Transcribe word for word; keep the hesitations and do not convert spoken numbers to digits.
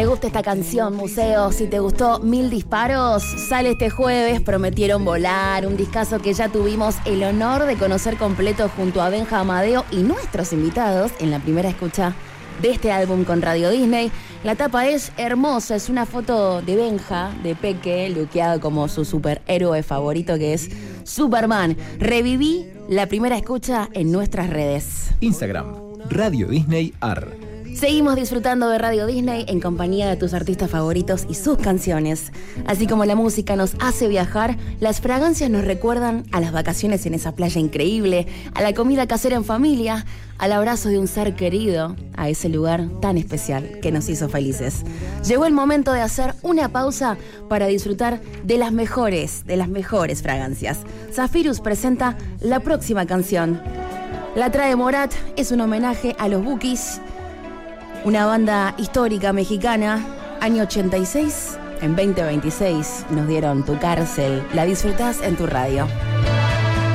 te gusta esta canción, Museo, si te gustó Mil Disparos, sale este jueves, Prometieron Volar, un discazo que ya tuvimos el honor de conocer completo junto a Benja Amadeo y nuestros invitados en la primera escucha de este álbum con Radio Disney. La tapa es hermosa, es una foto de Benja, de Peque, luqueado como su superhéroe favorito que es Superman. Reviví la primera escucha en nuestras redes. Instagram, Radio Disney Ar. Seguimos disfrutando de Radio Disney en compañía de tus artistas favoritos y sus canciones. Así como la música nos hace viajar, las fragancias nos recuerdan a las vacaciones en esa playa increíble, a la comida casera en familia, al abrazo de un ser querido, a ese lugar tan especial que nos hizo felices. Llegó el momento de hacer una pausa para disfrutar de las mejores, de las mejores fragancias. Zafirus presenta la próxima canción. La trae Morat, es un homenaje a los Bukis, una banda histórica mexicana, año ochenta y seis, en veinte veintiséis nos dieron Tu Cárcel. La disfrutás en tu radio.